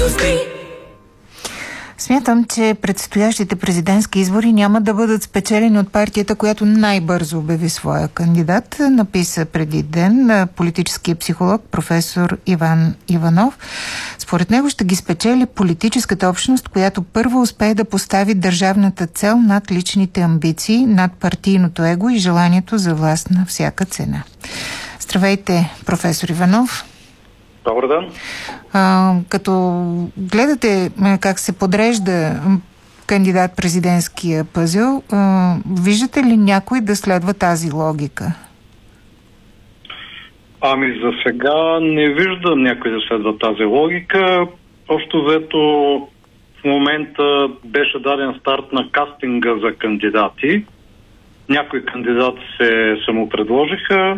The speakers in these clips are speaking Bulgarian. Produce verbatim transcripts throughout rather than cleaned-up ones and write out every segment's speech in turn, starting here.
Смятам, че предстоящите президентски избори няма да бъдат спечелени от партията, която най-бързо обяви своя кандидат, написа преди ден политическия психолог професор Иван Иванов. Според него ще ги спечели политическата общност, която първо успее да постави държавната цел над личните амбиции, над партийното его и желанието за власт на всяка цена. Здравейте, професор Иванов. Добър ден. А, като гледате как се подрежда кандидат-президентския пъзел, а, виждате ли някой да следва тази логика? Ами за сега не виждам някой да следва тази логика. Общо взето в момента беше даден старт на кастинга за кандидати. Някои кандидати се самопредложиха.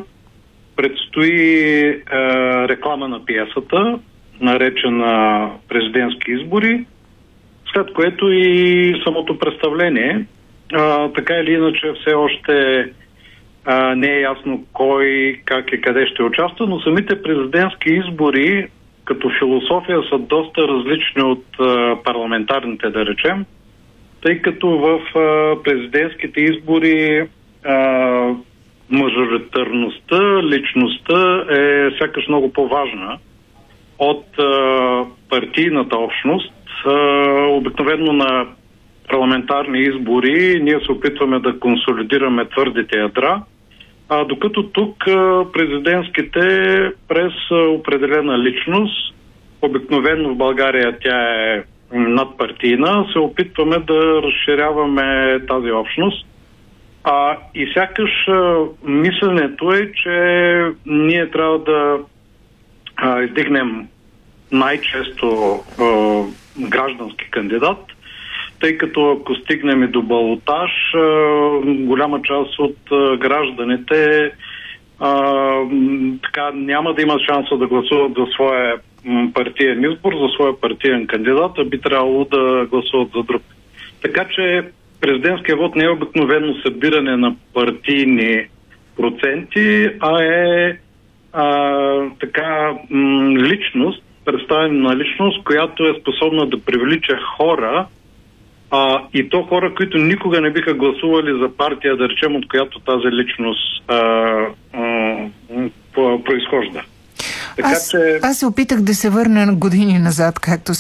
Предстои е, реклама на пиесата, наречена президентски избори, след което и самото представление. А, така или иначе все още а, не е ясно кой, как и къде ще участва, но самите президентски избори като философия са доста различни от а, парламентарните, да речем, тъй като в а, президентските избори а, мажоритарността, личността е сякаш много по-важна от а, партийната общност. А, обикновено на парламентарни избори ние се опитваме да консолидираме твърдите ядра, а докато тук а, президентските през а, определена личност, обикновено в България тя е надпартийна, се опитваме да разширяваме тази общност. А, и сякаш а, мисленето е, че ние трябва да а, издигнем най-често а, граждански кандидат, тъй като ако стигнем и до балотаж, а, голяма част от а, гражданите а, така, няма да имат шанса да гласуват за своя партиен избор, за своя партиен кандидат, а би трябвало да гласуват за друг. Така че президентския вод не е обикновено събиране на партийни проценти, а е а, така м- личност, представена на личност, която е способна да привлича хора, а, и то хора, които никога не биха гласували за партия, да речем, от която тази личност а, а, произхожда. Така, аз, че... аз се опитах да се върна години назад, както